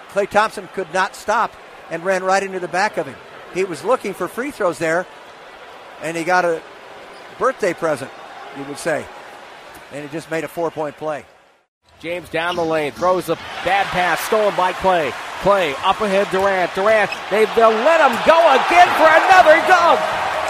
Klay Thompson could not stop and ran right into the back of him. He was looking for free throws there, and he got a birthday present, you would say. And he just made a 4-point play. James down the lane, throws a bad pass, stolen by Klay. Klay up ahead, Durant. They'll let him go again for another dunk.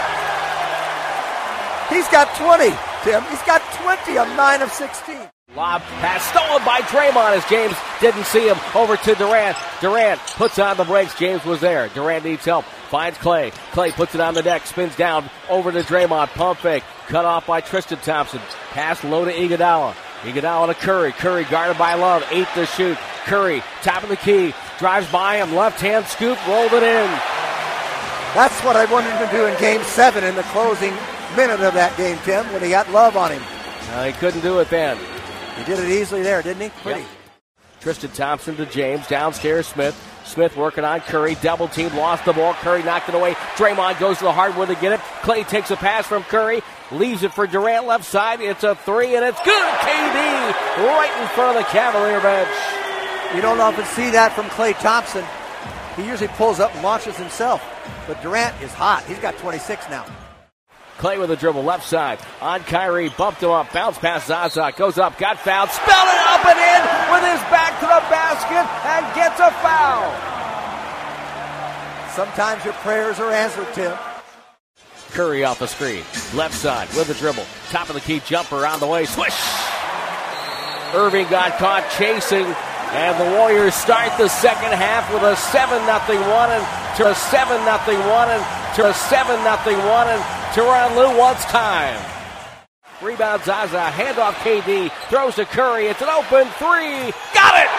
He's got 20, Tim. He's got 20 of 9 of 16. Lob pass stolen by Draymond as James didn't see him. Over to Durant. Durant puts on the brakes. James was there. Durant needs help. Finds Klay. Klay puts it on the deck. Spins down over to Draymond. Pump fake. Cut off by Tristan Thompson. Pass low to Iguodala. Iguodala to Curry. Curry guarded by Love. 8 to shoot. Curry, top of the key. Drives by him. Left hand scoop. Rolled it in. That's what I wanted him to do in Game 7 in the closing minute of that game, Tim, when he got Love on him. He couldn't do it then. He did it easily there, didn't he? Pretty. Yep. Tristan Thompson to James. Downstairs, Smith. Smith working on Curry. Double team. Lost the ball. Curry knocked it away. Draymond goes to the hardwood to get it. Klay takes a pass from Curry. Leaves it for Durant left side. It's a 3, and it's good. KD right in front of the Cavalier bench. You don't often see that from Klay Thompson. He usually pulls up and launches himself. But Durant is hot. He's got 26 now. Klay with a dribble, left side, on Kyrie, bumped him up, bounce past Zaza, goes up, got fouled, spelled it up and in with his back to the basket and gets a foul. Sometimes your prayers are answered, Tim. Curry off the screen, left side with the dribble, top of the key jumper on the way, swish! Irving got caught chasing, and the Warriors start the second half with a 7-0 one and to a 7-0 one and to a 7-0 one and Tyronn Lue wants time. Rebound Zaza, handoff KD, throws to Curry, it's an open 3, got it!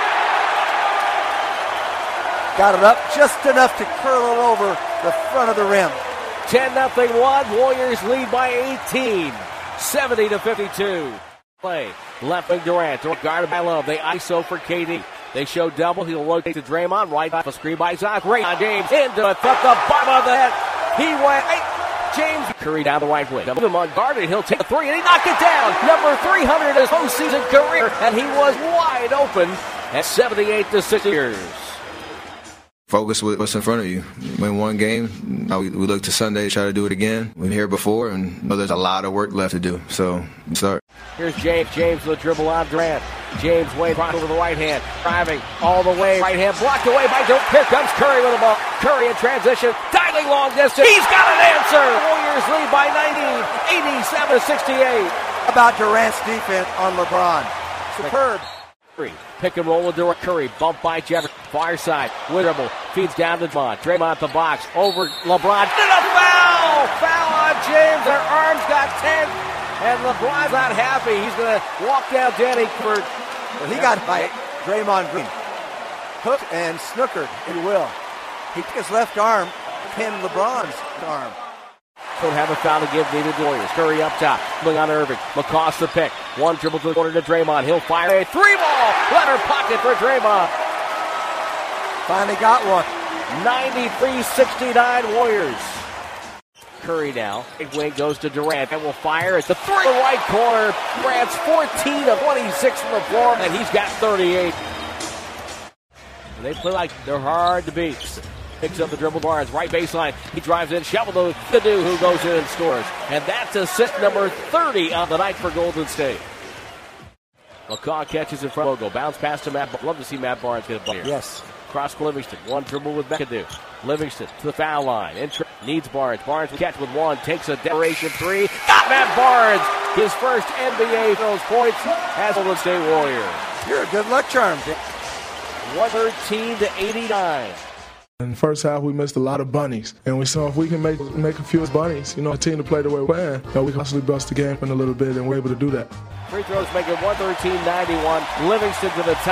Got it up just enough to curl it over the front of the rim. 10-0 one, Warriors lead by 18, 70-52. Play, left wing Durant, guarded by Love, they ISO for KD. They show double, he'll rotate to Draymond, right off a screen by Zaza, Raymond James into it, from the bottom of the head, he went, James Curry down the right wing. Double him unguarded. He'll take a 3 and he knocked it down. Number 300 in his postseason career, and he was wide open at 78-60. Focus with what's in front of you. Win one game. We look to Sunday to try to do it again. We've been here before, and there's a lot of work left to do. So, start. Here's James. James with a dribble on Durant. James Wade cross over the right hand, driving all the way. Right hand blocked away by Durant. Here comes Curry with the ball. Curry in transition, dialing long distance. He's got an answer. Warriors lead by 90, 87-68. How about Durant's defense on LeBron? Superb. Pick and roll with Durant. Curry bumped by Jefferson. Far side with dribble. Feeds down to Draymond. Draymond the box over LeBron. Did a foul! Foul on James. Their arms got tense. And LeBron's not happy. He's going to walk down Danny Ford. Well, he got by Draymond Green. Hooked and snookered, if you will. He took his left arm, pinned LeBron's arm. Don't have a foul to give needed Warriors. Curry up top, looking on Irving. McCoss the pick. One dribble to the corner to Draymond. He'll fire a 3-ball. Letter pocket for Draymond. Finally got one. 93-69 Warriors. Curry now. Big wing goes to Durant and will fire at the 3 right corner. Durant's 14 of 26 from the floor, and he's got 38. They play like they're hard to beat. Picks up the dribble, Barnes, right baseline. He drives in, shovel to Kadu, who goes in and scores. And that's assist number 30 on the night for Golden State. McCaw catches in front of Logo. Bounce past to Matt. Love to see Matt Barnes get a ball here. Yes. Cross for Livingston. One dribble with Kadu. Livingston to the foul line. Needs Barnes. Barnes will catch with one. Takes a desperation 3. Got Matt Barnes. His first NBA those points as Golden State Warriors. You're a good luck charm. 113-89. In the first half, we missed a lot of bunnies. And we saw if we can make a few bunnies, a team to play the way we're playing, we can possibly bust the game in a little bit, and we're able to do that. Free throws make it 113-91. Livingston to the top.